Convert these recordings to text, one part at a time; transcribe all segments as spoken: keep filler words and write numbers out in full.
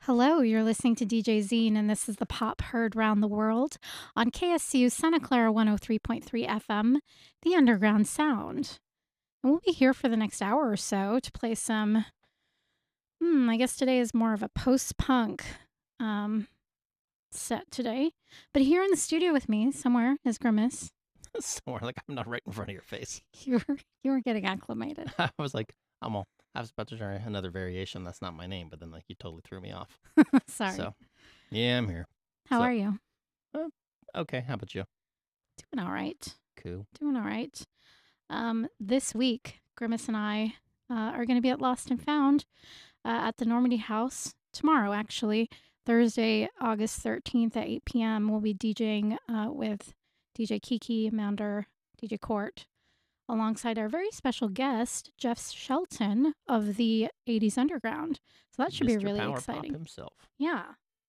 Hello, you're listening to D J Zine, and this is the pop heard round the world on K S U Santa Clara one oh three point three F M, the Underground Sound. And we'll be here for the next hour or so to play some, hmm, I guess today is more of a post-punk um, set today. But here in the studio with me somewhere is Grimace. Somewhere, like I'm not right in front of your face. You were, you were getting acclimated. I was like, I'm all, I was about to try another variation. That's not my name, but then like you totally threw me off. Sorry. So, yeah, I'm here. How so, are you? Uh, okay, how about you? Doing all right. Cool. Doing all right. Um, this week, Grimace and I uh, are going to be at Lost and Found uh, at the Normandy House tomorrow, actually. Thursday, August thirteenth at eight p.m. We'll be DJing uh, with D J Kiki, Mander, D J Court, alongside our very special guest, Jeff Shelton of the eighties Underground. So that should Mister be really Power exciting. Pop himself. Yeah.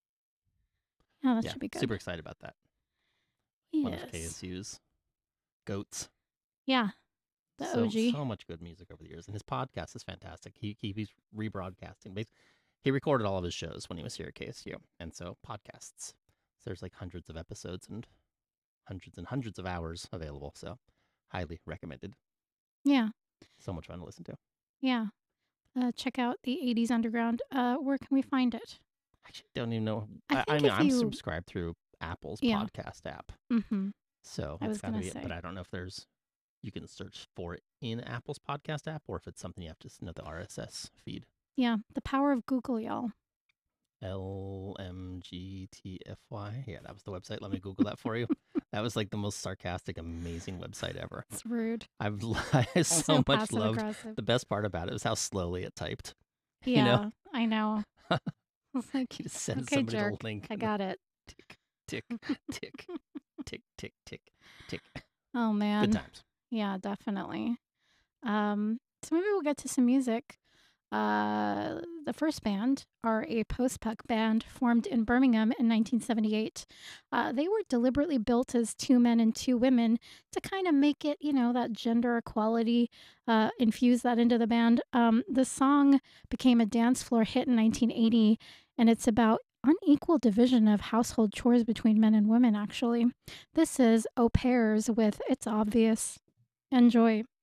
Yeah, that yeah, should be good. Super excited about that. Yes. One of K S U's goats. Yeah. The so, O G. So much good music over the years. And his podcast is fantastic. He, he He's rebroadcasting. He recorded all of his shows when he was here at K S U. And so podcasts. So there's like hundreds of episodes and hundreds and hundreds of hours available. So highly recommended. Yeah. So much fun to listen to. Yeah. Uh, check out the eighties Underground. Uh, where can we find it? I actually don't even know. I, I, I mean, I'm you... subscribed through Apple's yeah. podcast app. Mm-hmm. So I it's was gotta gonna be say. it. But I don't know if there's, you can search for it in Apple's podcast app or if it's something you have to know the R S S feed. Yeah. The power of Google, y'all. L M G T F Y. Yeah, that was the website. Let me Google that for you. That was like the most sarcastic, amazing website ever. It's rude. I've I so, so much loved. aggressive. The best part about it was how slowly it typed. Yeah, you know? I know. I was like, you just send okay, somebody jerk. the link. I got it. Tick, tick, tick, tick, tick, tick, tick. Oh, man. Good times. Yeah, definitely. Um, so maybe we'll get to some music. Uh, the first band are a post-punk band formed in Birmingham in nineteen seventy-eight. Uh, they were deliberately built as two men and two women to kind of make it, you know, that gender equality, uh, infuse that into the band. Um, the song became a dance floor hit in nineteen eighty, and it's about unequal division of household chores between men and women, actually. This is Au Pairs with It's Obvious. Enjoy.